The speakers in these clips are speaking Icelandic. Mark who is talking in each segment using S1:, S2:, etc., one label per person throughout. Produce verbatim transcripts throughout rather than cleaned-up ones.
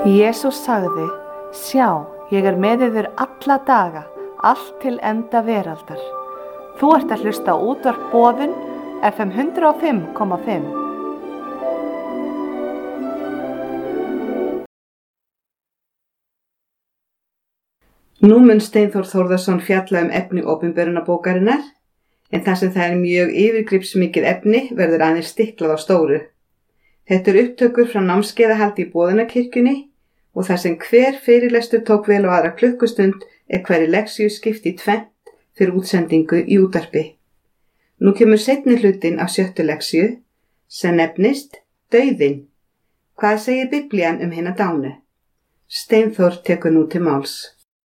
S1: Jesús sagði, sjá, ég er með yður alla daga, allt til enda veraldar. Þú ert að hlusta á útvarp Boðun, F M hundrað og fimm komma fimm.
S2: Nú mun Steinþór Þórðarson fjalla um efni opinberunarbókarinnar, en þar sem það er mjög yfirgripsmikið efni verður aðeins stiklað á stóru. Þetta er upptökur frá námskeiðahaldi í Boðunarkirkjunni og þar sem hver fyrirlestur tók vel á aðra klukkustund er hverri lexíu skipt í tvennt fyrir útsendingu í útvarpi. Nú kemur seinni hlutinn af sjöttu lexíu sem nefnist Dauðinn. Hvað segir Biblían um hina dánu? Steinþór tekur nú til máls.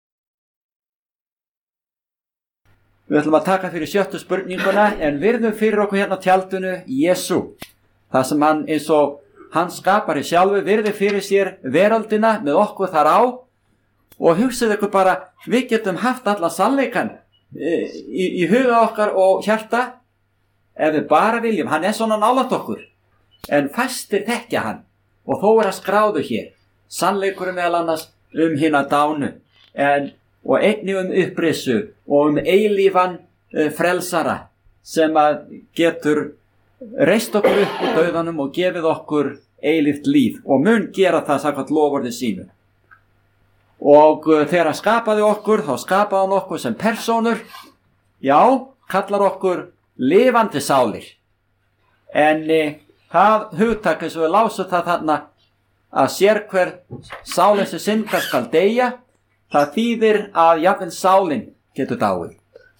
S3: Við ætlum að taka fyrir sjöttu spurninguna en virðum fyrir okkur hérna á tjaldinu Jesú. Það sem hann eins og hann skapari sjálfu virði fyrir sér veröldina með okkur þar á og hugsið ykkur bara, við getum haft allan sannleikann í, í huga okkar og hjarta ef við bara viljum. Hann er svona nálægt okkur en fæstir þekkja hann og þó er að skráðu hér sannleikur meðal annars um hina dánu en, og einnig um upprissu og um eilífan uh, frelsara sem að getur reist okkur upp úr dauðanum og gefið okkur eilíft líf og mun gera það samkvæmt loforði sínu. Og uh, þegar hann skapaði okkur, þá skapaði hann okkur sem persónur, já, kallar okkur lifandi sálir. En uh, það hugtak eins og við lásum það þarna að sér hver sálin sem syndgar skal deyja, það þýðir að jafnvel sálin getur dáið.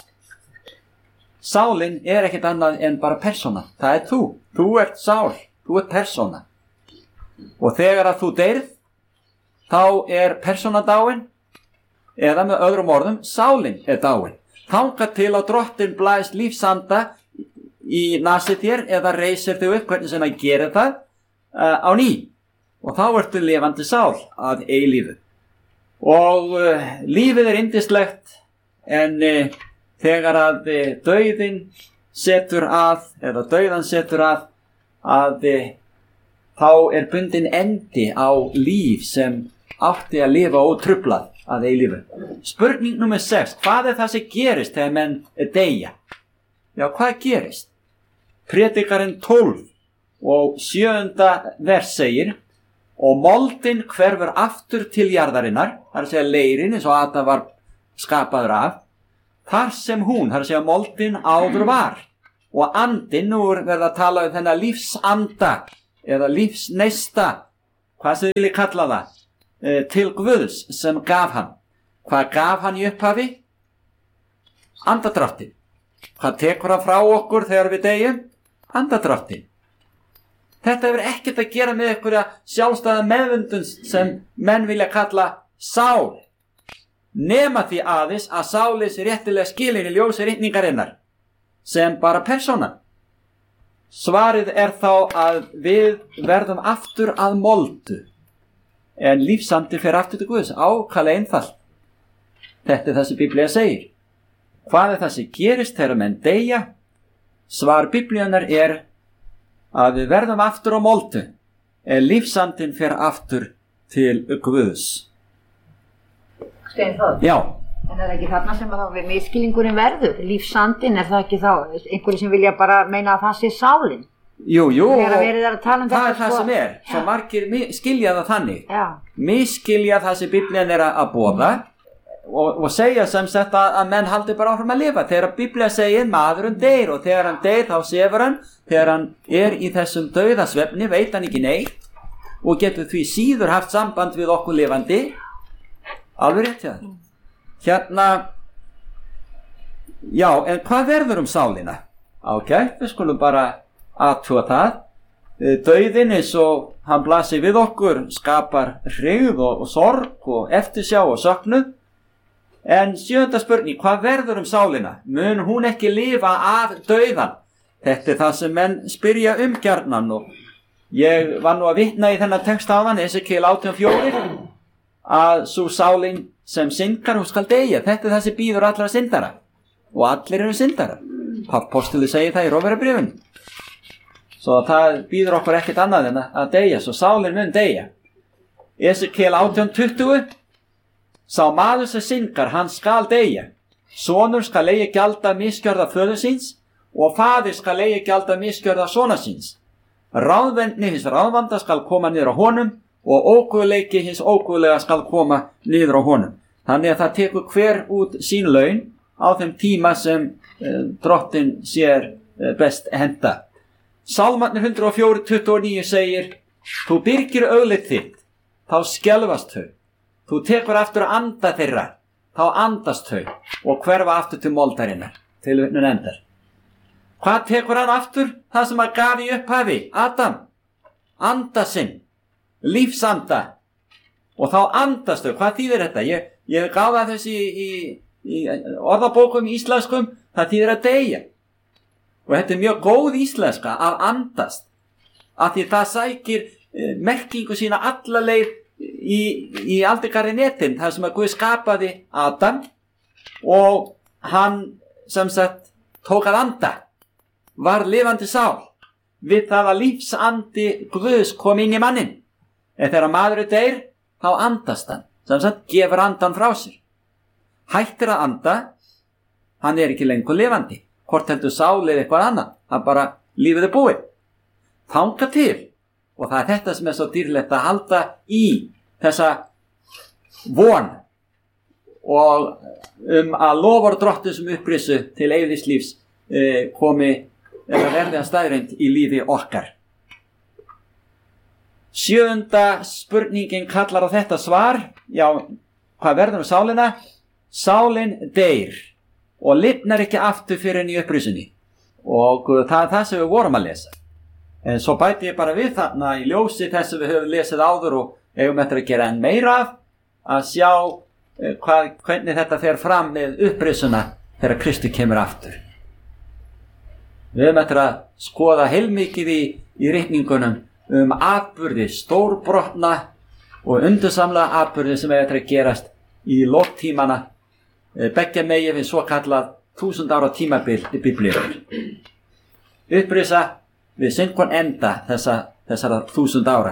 S3: Sálin er ekkert annað en bara persóna. Það er þú. Þú ert sál. Þú ert persóna. Og þegar að þú deyrð, þá er persóna dáin, eða með öðrum orðum, sálin er dáin. Þangað til að drottinn blæs lífsanda í nasið þér eða reisir þig upp, hvernig sem að gera það uh, á ný. Og þá ertu lifandi sál að eilífu. Og uh, lífið er yndislegt, en uh, þegar að dauðinn setur að, eða dauðan setur að, að þá er bundin endi á líf sem átti að lifa ótruflað að eilífu. Spurning númer sex, hvað er það sem gerist þegar menn deyja? Já, hvað gerist? Predikarinn tólf og sjöunda vers segir, og moldin hverfur aftur til jarðarinnar, það er að segja leirinn eins og Adam var skapaður af, þar sem hún, þar að segja moldin áður var og andinn, nú er verið að tala um þennan lífsanda eða lífsneista, hvað sem vilji kalla það, e, til Guðs sem gaf hann. Hvað gaf hann í upphafi? Andadráttinn. Hvað tekur hann frá okkur þegar við deyjum? Andadráttinn. Þetta hefur ekkert að gera með einhverja sjálfstæða meðvundun sem menn vilja kalla sál. Nema því aðeins að sális réttilega skilin í ljósi ritningarinnar sem bara persóna. Svarið er þá að við verðum aftur að moldu en lífsandi fer aftur til Guðs, ákala einfalt. Þetta er það sem Biblía segir. Hvað er það sem gerist þegar menn deyja? Svar Biblíunar er að við verðum aftur að moldu en lífsandin fer aftur til Guðs.
S4: Steinþór.
S3: Já.
S4: En er það ekki þarna sem að þá við miskilningurinn verður? Lífsandinn, er það ekki þá einhverju sem vilja bara meina að það sé sálin?
S3: Jú, jú.
S4: Þegar verið er að tala um
S3: það
S4: þetta,
S3: er það
S4: sko.
S3: sem er. Svo margir skilja það þannig.
S4: Já.
S3: Miskilja það sem Biblían er að boða og, og segja sem sagt að, að menn haldi bara áfram að lifa. Þegar Biblía segir maðurinn deyr og þegar hann deyr þá sefur hann, þegar hann er í þessum dauðasvefni veit hann ekki neitt og getur því síður haft samband við okkur lifandi. Alveg rétt hjá þér. Hérna, já, en hvað verður um sálina? Ok, við skulum bara athuga það. Dauðinn eins og hann blasir við okkur skapar hryggð og, og sorg og eftirsjá og söknuð. En sjöunda spurning, hvað verður um sálina? Mun hún ekki lifa af dauðan? Þetta er það sem menn spyrja um gjarnan og ég var nú að vitna í þennan text áðan, Esekiel átján fjögur. Að svo sálin sem syndgar hún skal deyja. Þetta er það sem býður allra syndara og allir eru syndara. Apostoli segir það í Rómverjabréfinu. Svo það býður okkur ekkert annað en að deyja, svo sálin mun deyja. Esekiel átján tuttugu. Sá maður sem syngar, hann skal deyja. Sonur skal eigi gjalda misgjörða föður síns og faðir skal eigi gjalda misgjörða sona síns. Ráðvendni hins ráðvanda skal koma niður á honum og óguðleiki hins óguðlega skal koma niður á honum. Þannig að það tekur hver út sín laun á þeim tíma sem eh, drottin sér eh, best henta. Sálmarnir hundrað og fjögur tuttugu og níu segir: Þú byrgir augleit þitt, þá skelfast þau. Þú tekur aftur að anda þeirra, þá andast þau og hverfa aftur til moldarinnar. Tilvitnun endar. Hvað tekur hann aftur? Það sem hann gaf í upphafi, Adam. Anda sinn, lífsanda. Og þá andast þau. Hvað þýðir þetta? Ég, ég gáði að þessi í, í, í orðabókum íslenskum, það þýðir að deyja. Og þetta er mjög góð íslenska að andast, af því það sækir eh, merkingu sína alla leið í, í aldrei netin, þar sem að Guð skapaði Adam og hann sem sagt tók að anda, var lifandi sál, við það að lífsandi Guðs kom inn í mannin. En þegar maður deyr, þá andast hann, sem sagt gefur andan frá sér. Hættir að anda, hann er ekki lengur lifandi. Hvort heldur sál eða eitthvað annað, það bara lífið er búið. Þanga til, og það er þetta sem er svo dýrlegt að halda í þessa von og um að lofar drottins um upprissu til eilífs lífs eh, komi eða verði að staðreynd í lífi okkar. Sjöunda spurningin kallar á þetta svar. Já, hvað verður um sálina? Sálin deyr og lifnar ekki aftur fyrir enn í upprissunni. Og það er það sem við vorum að lesa. En svo bæti ég bara við þarna í ljósi þess að við höfum lesið áður og eigum eftir að gera enn meira af, að sjá hvað, hvernig þetta fer fram með upprissuna þegar Kristur kemur aftur. Við höfum eftir að skoða heilmikið í, í ritningunum um atburði, stórbrotna og undursamlega atburði sem er eftir að gerast í loktímana, beggja megin við svo kallað þúsund ára tímabil í Biblíunnar. Upprisa við synkon enda þessa, þessara þúsund ára.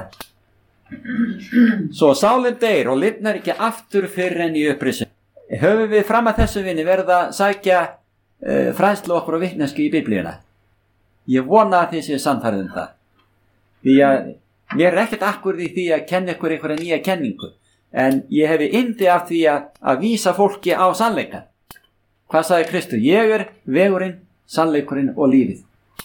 S3: Svo sálin deyr og lifnar ekki aftur fyrir enn í upprisu. Höfum við fram að þessu vinni verið að sækja uh, fræðslu okkur og vitneskju í Biblíuna? Ég vona að þið séu sannfærið um það. Því að mér er ekkert akkur í því að kenna ykkur einhverja nýja kenningu. En ég hefi yndi af því að, að vísa fólki á sannleikan. Hvað sagði Kristur? Ég er vegurinn, sannleikurinn og lífið.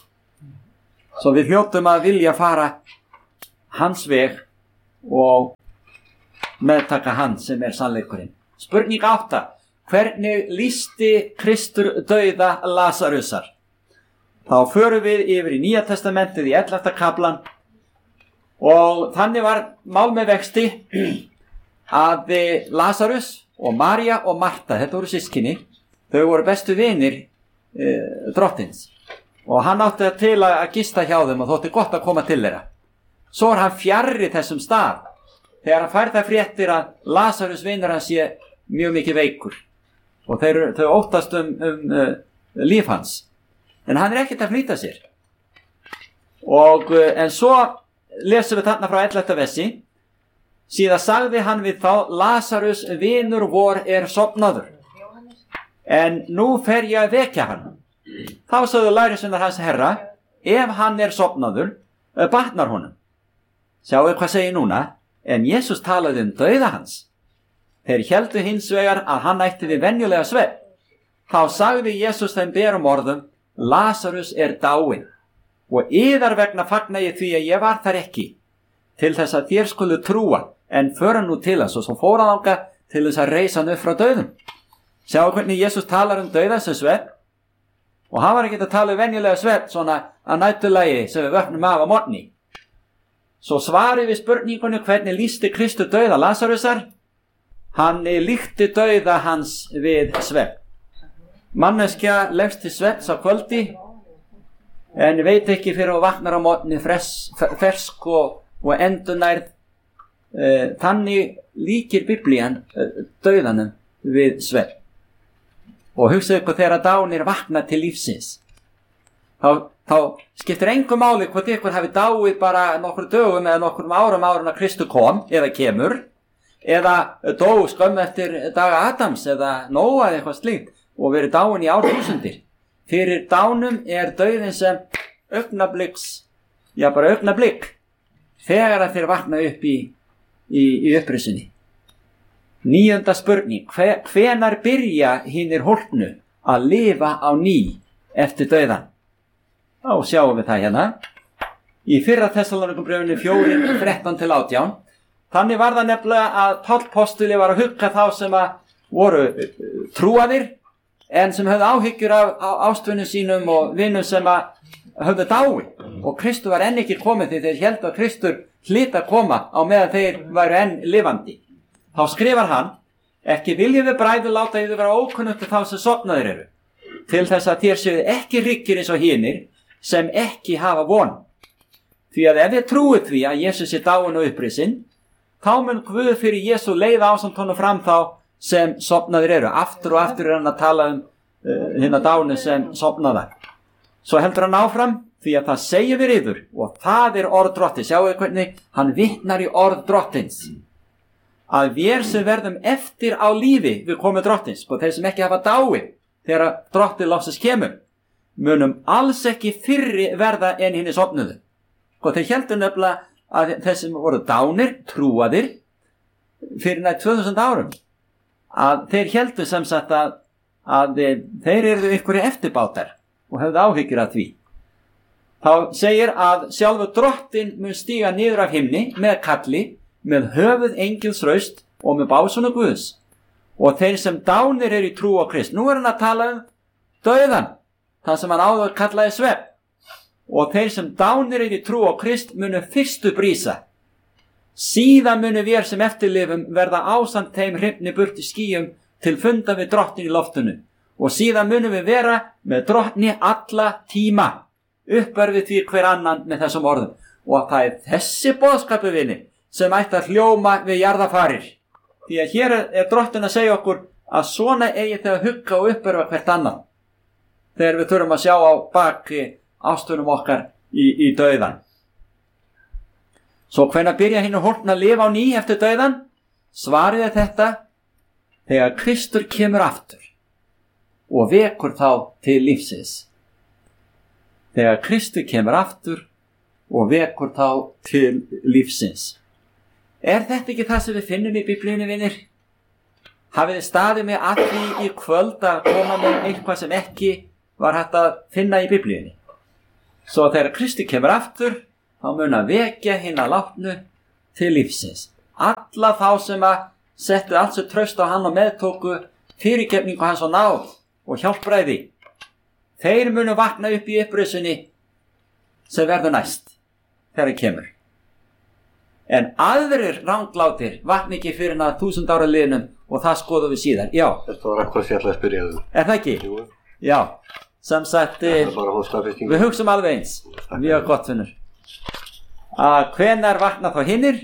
S3: Svo við hljótum að vilja fara hans veg og meðtaka hann sem er sannleikurinn. Spurning átta. Hvernig lýsti Kristur dauða Lasarusar? Þá förum við yfir í Nýja testamentið í ellefta kaflan og þannig var mál með vexti að Lasarus og María og Marta, þetta voru systkini, þau voru bestu vinir e, drottins og hann átti til að gista hjá þeim og þótti gott að koma til þeirra. Svo er hann fjarri þessum stað þegar hann fær það fréttir að Lasarus vinur hans sé mjög mikið veikur og þeir, þau óttast um, um uh, líf hans, en hann er ekkert að flýta sér. Og uh, en svo lesum við þarna frá ellefta versi. Síðan sagði hann við þá: Lasarus vinur vor er sofnaður, en nú fer ég að vekja hann. Þá sagði lærisveinar hans: Herra, ef hann er sofnaður, batnar honum. Sjáu hvað segir núna? En Jesús talaði um dauða hans. Þeir héldu hins vegar að hann ætti við venjulega svefn. Þá sagði Jesús þeim berum orðum: Lasarus er dáinn, og yðar vegna fagna ég því að ég var þar ekki, til þess að þér skulu trúa, en föra nú til hans. Og svo fór hann þangað til þess að reisa hann upp frá dauðum. Sjáu hvernig Jesús talar um dauða sem svefn, og hann var ekki að tala um venjulega svefn svona að næturlagi sem við vöknum af á morgni. Svo svarið við spurningunni hvernig lýsti Kristur dauða Lasarusar. Hann líkti dauða hans við svefn. Manneskja leggst til svefns á kvöldi en veit ekki fyrir að vaknar á morgni fersk og, og endurnærð. Uh, þannig líkir Biblían uh, dauðanum við svefn. Og hugsaðu ykkur þegar dánir vakna til lífsins. þá, þá skiptir engu máli hvort ykkur hafi dáið bara nokkur dögum eða nokkur árum árum að Kristur kom eða kemur, eða dó skömmu eftir daga Adams eða Nóa eða eitthvað slíkt og verið dáin í árþúsundir. Fyrir dánum er dauðin sem augnabliks, já bara augnablik, þegar að þeir vakna upp í, í, í upprisunni. Níunda spurning, hve, hvenar byrja hinir hólpnu að lifa á ný eftir dauðan? Þá sjáum við það hérna. Í fyrra Þessalónikubréfinu fjórir, þrettán til átján. Þannig var það nefnilega að Páll postuli var að hugga þá sem að voru trúaðir en sem höfðu áhyggjur af, af ástvinum sínum og vinum sem að höfðu dái. Og Kristur var enn ekki komið því þeir héldu að Kristur hlyti að koma á meðan þeir væru enn lifandi. Þá skrifar hann, ekki viljum við bræður láta yfir vera ókunnugt þá sem sofnaðir eru, til þess að þér séu ekki ríkir eins og hinir sem ekki hafa von. Því að ef við trúið því að Jesús er dáinn og upprisinn, þá mun Guð fyrir Jesú leiða ásamt honum fram þá sem sofnaðir eru. Aftur og aftur er hann að tala um uh, hina dánu sem sofnaða. Svo heldur hann áfram, því að það segir við yður, og það er orð drottins. Sjáu hvernig hann vitnar í orð drottins. Að við sem verðum eftir á lífi við komu drottins, og þeir sem ekki hafa dáið þegar drottið loksins kemur, munum alls ekki fyrri verða en hinni sofnuðu. Og þeir heldur nefnilega að þeir sem voru dánir, trúaðir, fyrir nær tvö þúsund árum, að þeir heldur sem sagt að, að þeir eru ykkur eftirbátar og hefðu áhyggjur af því. Þá segir að sjálfur drottin mun stíga niður af himni með kalli, með höfuð engils raust og með básunu Guðs. Og þeir sem dánir eru í trú á Krist. Nú er hann að tala um dauðan, það sem hann áður kallaði svefn. Og þeir sem dánir eru í trú á Krist munu fyrstu brísa. Síðan munu við sem eftirlifum verða ásamt þeim hrifni burt í skýjum til funda við drottin í loftinu. Og síðan munu við vera með drottni alla tíma. Uppverfið því hver annan með þessum orðum. Og það er þessi boðskapu vini sem ætti að hljóma við jarðafarir. Því að hér er drottin að segja okkur að svona eigi þau að hugga og uppverfa hvert annan. Þegar við þurfum að sjá á baki ástunum okkar í, í dauðan. Svo hvenær byrja hinn og hólpna að lifa á ný eftir dauðan? Svarið er þetta, þegar Kristur kemur aftur og vekur þá til lífsins. Þegar Kristur kemur aftur og vekur þá til lífsins. Er þetta ekki það sem við finnum í Biblíunni, vinir? Hafið þið staðið með að því í kvöld að koma með eitthvað sem ekki var hægt að finna í Biblíunni? Svo þegar Kristur kemur aftur, þá mun að vekja hina látnu til lífsins. Alla þá sem að settu allt sem traust á hann og meðtóku fyrirgefningu hans og náð og hjálpræði. Þeir munu vakna upp í upprisunni sem verður næst þegar það kemur. En aðrir ranglátir vakna ekki fyrir að þúsund ára liðnum og það skoðum við síðan. Já.
S5: Þetta var eitthvað sem ég ætlaði að spyrja þau.
S3: Er það ekki?
S5: Jú.
S3: Já. Sem sagt, við hugsum alveg eins. Mjög gott, finnur. Að hvenær vakna þá hinnir?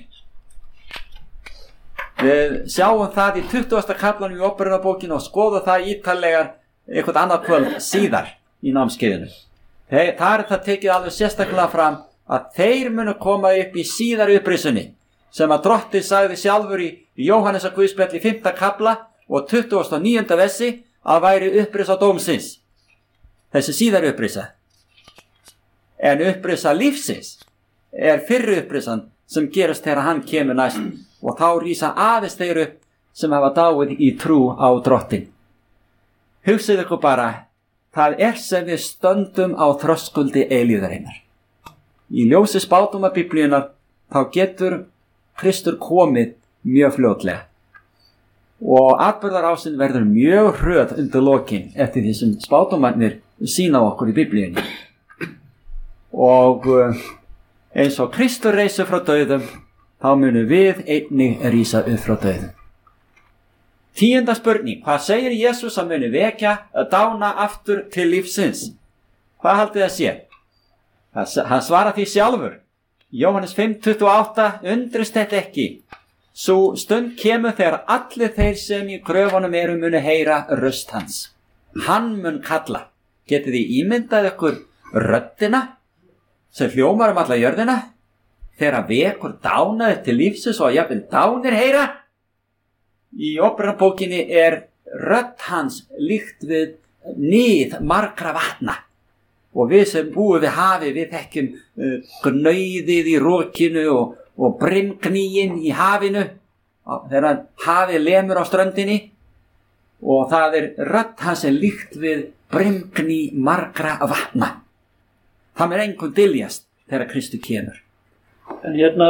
S3: Við sjáum það í tuttugasta kaflanum í Óperunarbókinu og skoðum það ítarlegar eitthvað annað kvöld síðar í námskeiðinu. Það er það tekið alveg sérstaklega fram að þeir munu koma upp í síðar upprisunni sem að drottinn sagði sjálfur í Jóhannesar Guðspjalli fimmta kafla og tuttugasta og níunda versi að væri upprisa dómsins. Þessi síðar upprisa. En upprisa lífsins er fyrri upprisan sem gerast þegar hann kemur næst og þá rísa aðeins þeir upp sem hafa dáið í trú á drottinn. Hugsið ykkur bara, það er sem við stöndum á þröskuldi eilíðarinnar. Í ljósi spádóma Biblíunnar þá getur Kristur komið mjög fljótlega og atburðarásinn verður mjög hröð undir lokin eftir því sem spádómarnir sýna okkur í Biblíunni. Og eins og Kristur reisur frá dauðum þá munum við einnig rísa upp frá dauðum. Tíunda spurning, hvað segir Jesús að muni vekja að dána aftur til lífsins? Hvað haldið það sé? Hann svarar því sjálfur. Jóhannes fimm tuttugu og átta, undrist þetta ekki. Sú stund kemur þegar allir þeir sem í gröfunum eru munu heyra röst hans. Hann mun kalla. Getið þið ímyndað ykkur röddina sem hljómar um alla jörðina þegar hann vekur dánaðir til lífsins og jafnvel dánir heyra. Í Óperubókinni er rödd hans líkt við nið margra vatna og við sem búum við hafi við þekkjum uh, gnauðið í rokinu og, og brimgníin í hafinu þegar hafið lemur á ströndinni og það er rödd hans er líkt við brimgný margra vatna. Það mér engum dyljast þegar Kristur kemur.
S6: En hérna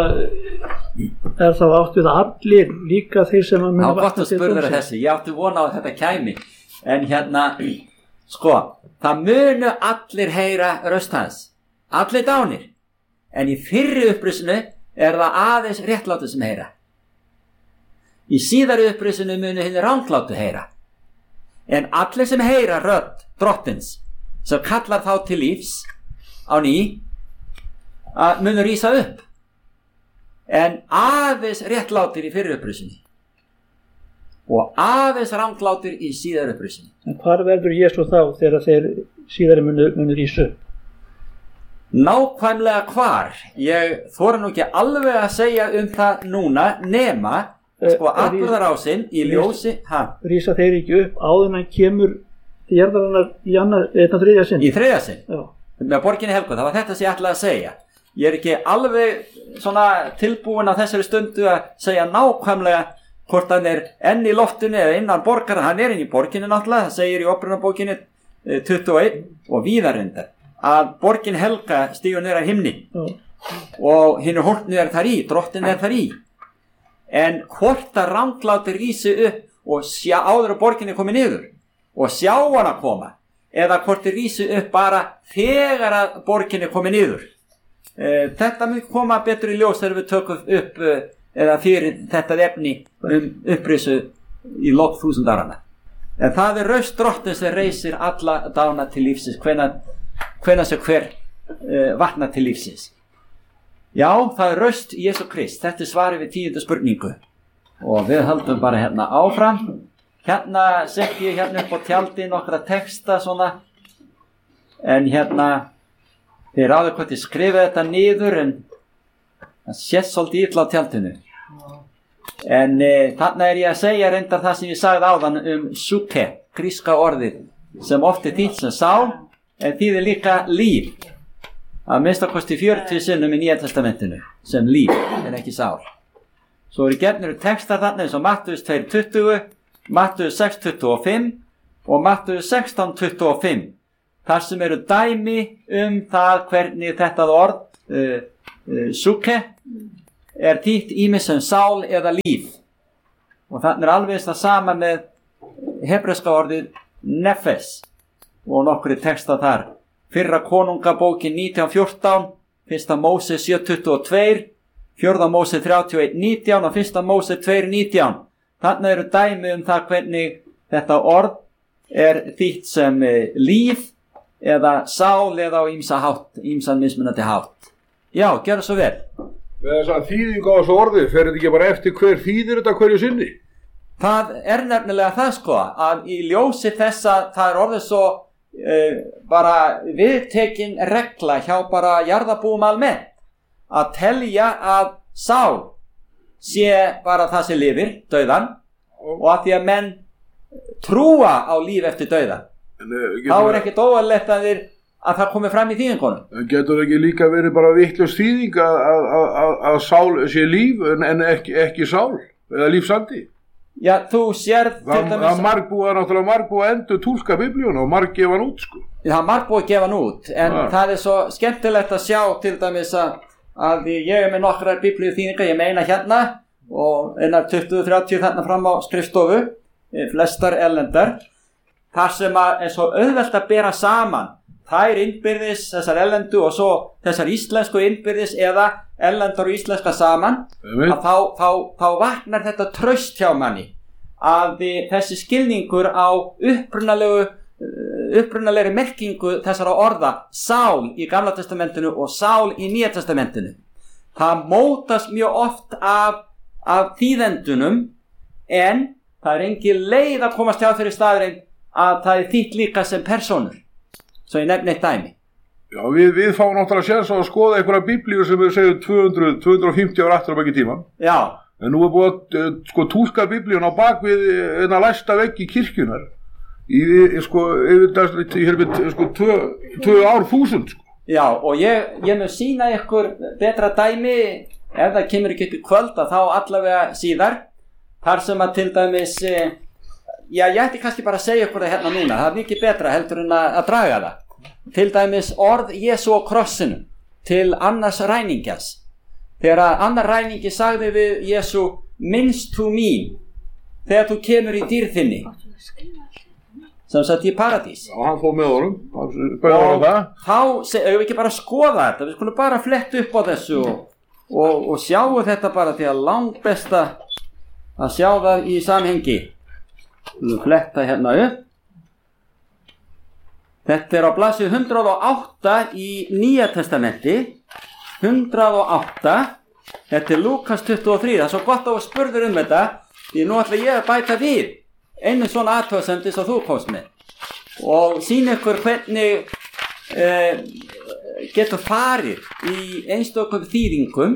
S6: er þá átt við allir líka þeir sem að muni
S3: vakna til dómsins. Já, gott að spurður þessi, ég átti vona á að þetta kæmi. En hérna, sko, það munu allir heyra röst hans. Allir dánir. En í fyrri upprisinu er það aðeins réttlátu sem heyra. Í síðari upprisinu munu hinni ranglátu heyra. En allir sem heyra rödd drottins sem kallar þá til lífs á ný að munu rísa upp. En aðeins réttlátir í fyrri upprisinu og aðeins ranglátir í síðari upprisinu.
S6: En hvar verður Jesú þá þegar þeir síðari munu, munu rísa upp?
S3: Nákvæmlega hvar? Ég þori nú ekki alveg að segja um það núna nema sko atburðarásinn í ljósi ha?
S6: Rísa þeir ekki upp áður en hann kemur til jarðarinnar í annar, eða þriðja sinn?
S3: Í þriðja sinn?
S6: Já.
S3: Með borginni Helgu, það var þetta sem ég ætlaði að segja. Ég er ekki alveg svona tilbúin á þessari stundu að segja nákvæmlega hvort hann er enn í loftinu eða innan borgar. Hann er inn í borginni náttúrulega, það segir í Óperubókinni tuttugu og eitt og víðar reyndar að borgin Helga stígur niður að himni
S6: Já.
S3: Og hinu hólpnu er þar í, drottin er þar í. En hvort að ranglátir rísi upp og sjá áður að borginni komi niður og sjá hana koma eða hvort þið rísi upp bara þegar að borginni komi niður. E, þetta mun koma betur í ljós þegar við tökum upp e, eða fyrir þetta efni um upprisu í lok þúsund árana. En það er raust drottins sem reisir alla dána til lífsins, hvenær, hvenær sem hver e, vakna til lífsins. Já, það er raust Jesú Krist, þetta er svarið við tíundu spurningu. Og við höldum bara hérna áfram. Hérna sett ég hérna upp á tjaldi nokkra texta svona. En hérna, þið ráðu hvort ég skrifa þetta niður en það sést svolítið illa á tjaldinu. En e, þarna er ég að segja reyndar það sem ég sagði áðan um suke, gríska orðið, sem oft er þýtt sem sál, en þýðir líka líf. Að minnsta kosti fjörutíu sinnum í Nýja testamentinu, sem líf, en ekki sál. Svo eru gefnir textar þarna eins og Mattheus tvö tuttugu, Mattheus sex tuttugu og fimm og Mattheus sextán tuttugu og fimm. Þar sem eru dæmi um það hvernig þetta orð, uh, uh, suke, er þýtt ýmist sem sál eða líf. Og þannig er alveg það sama með hebreska orðið nefes og nokkri texta þar. Fyrra konungabókin nítján fjórtán, fyrsta Móse sjö tuttugu og tvö, fjórða Móse þrjátíu og eitt nítján og fyrsta Móse tvö nítján. Þannig eru dæmi um það hvernig þetta orð er þýtt sem líf eða sál eða á ýmsa hátt, ýmsan mismunandi hátt. Já, gjör það svo vel.
S7: Með þess að þýðing á þessu orði, fer þetta ekki bara eftir hver þýðir þetta hverju sinni?
S3: Það er nefnilega það sko, að í ljósi þess að það er orðið svo uh, bara viðtekin regla hjá bara jarðarbúum almennt, að telja að sál sé bara það sem lifir, dauðan, og að því að menn trúa á líf eftir dauðan. En, uh, þá er ekkert óvarlegt að þeir að það komi fram í þýðingunum.
S7: Getur ekki líka verið bara vitlaus þýðing að, að, að, að sál sé líf en, en ekki, ekki sál eða lífsandi?
S3: Já, þú sérð
S7: það, það margbúa náttúrulega margbúa endur túlka biblíuna og marg gefa hann út sko.
S3: Það er margbúa að gefa hann út en ja. Það er svo skemmtilegt að sjá til dæmis að, að ég er með nokkrar biblíu þýðingar, ég meina hérna og einar tuttugu til þrjátíu þarna fram á skrifstofu, flestar erlendar, þar sem að er svo auðvelt að bera saman þær innbyrðis, þessar erlendu og svo þessar íslensku innbyrðis eða erlendar og íslenska saman að þá, þá, þá vaknar þetta traust hjá manni að þessi skilningur á upprunalegu upprunalegri merkingu þessara orða sál í Gamla testamentinu og sál í Nýja testamentinu það mótast mjög oft af, af þýðendunum en það er engin leið að komast hjá þeirri staðurinn að það er þýtt líka sem persónur. Svo ég nefni eitt dæmi.
S7: Já, við, við fáum náttúrulega séns á að skoða einhverja biblíu sem við segjum tvö hundruð til tvö hundruð fimmtíu ára aftur á baki tíman.
S3: Já.
S7: En nú er búið að uh, sko túlka biblíun á bakvið einna læsta veggi kirkjunar í, í sko, yfir, yfir sko tvö, tvö ár þúsund sko.
S3: Já, og ég, ég mun sýna ykkur betra dæmi ef það kemur ekki upp í kvöld að þá allavega síðar þar sem að til dæmis eh, já, ég ætti kannski bara að segja ykkur það hérna núna, það er mikið betra heldur en að, að draga það. Til dæmis orð Jesú á krossinu til annars ræningjans. Þegar að annar ræningi sagði við Jesú, minnst þú mín þegar þú kemur í dýrð þinni, sem sagt í paradís.
S7: Já, hann fór með honum, og
S3: þá segum við ekki bara að skoða þetta, við skulum bara fletta upp á þessu og, og, og sjáu þetta bara því að langt besta að sjá það í samhengi. Við fletta hérna upp. Þetta er á blaðsíðu hundrað og átta í Nýja testamenti, hundrað og átta, þetta er Lúkas tuttugu og þrjú, það er svo gott að þú spurður um þetta, því nú ætla ég að bæta við einu svona athugasemd eins og þú komst með og sýna ykkur hvernig eh, getur farið í einstökum þýðingum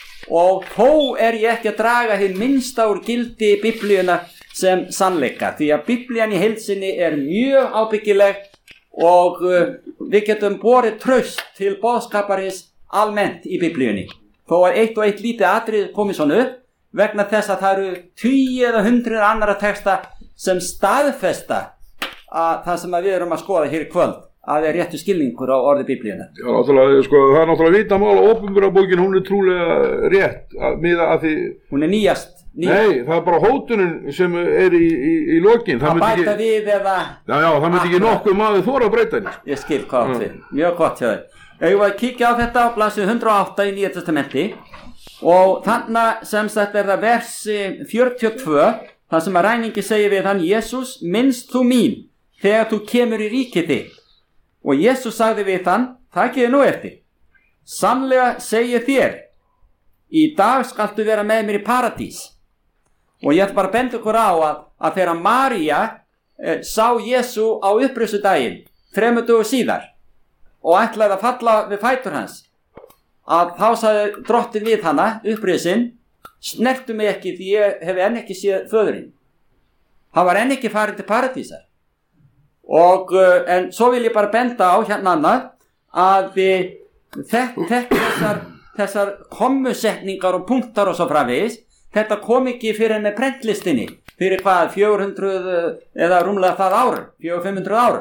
S3: og þó er ég ekki að draga hið minnsta úr gildi biblíuna sem sannleika, því að biblían í heild sinni er mjög ábyggileg og uh, við getum borið traust til boðskaparins almennt í biblíunni þó að eitt og eitt lítið atrið komið svona upp vegna þess að það eru tugi eða hundruð annara texta sem staðfesta að það sem að við erum að skoða hér í kvöld að það er réttu skilningur á orði biblíuna.
S7: Já, náttúrulega, sko, það er náttúrulega vita mál og opinberabókin, hún er trúlega rétt að miða að því
S3: hún er nýjast. Nýja.
S7: Nei, það er bara hótunin sem er í, í, í lokin.
S3: Það bæta ekki, við eða
S7: Já, já, það myndi ekki nokkuð maður þóra að breyta henni.
S3: Ég skil hvað átt við, mjög gott hjá þér. Ég var að kíkja á þetta á blaðsíðu hundrað og átta í Nýja testamenti og þannig sem sagt er það versi fjörutíu og tvö þar sem að ræningi segir við hann, Jesús, minnst þú mín þegar þú kemur í ríkið þitt. Og Jesús sagði við hann, takið þið nú eftir, sannlega segi þér, í dag skaltu vera með mér í paradís. Og ég ætla bara að benda ykkur á að, að þegar María eh, sá Jesú á upprissudaginn þremur dögum síðar og ætlaði að falla við fætur hans, að þá sagði drottin við hana, upprissin, snertu mig ekki því ég hef enn ekki séð föðurinn. Hann var enn ekki farin til paradísar. Og, en svo vil ég bara benda á hérna annað að þetta þessar, þessar kommusetningar og punktar og svo framvegis, þetta kom ekki fyrir með prentlistinni fyrir hvað, fjögur hundruð eða rúmlega það árum, fjögur til fimm hundruð árum.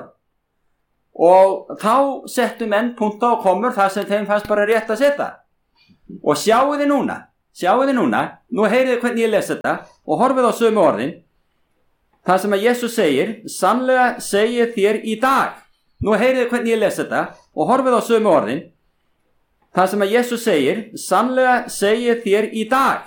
S3: Og þá settu menn punkta og kommur þar sem þeim fannst bara rétt að setja. Og sjáu þið núna, sjáu þið núna, nú heyrið þið hvernig ég les þetta og horfið á sömu orðin. Það sem að Jesús segir, sannlega segir þér í dag. Nú heyrið þið hvernig ég les þetta og horfið á sömu orðin. Það sem að Jesús segir, sannlega segir þér í dag.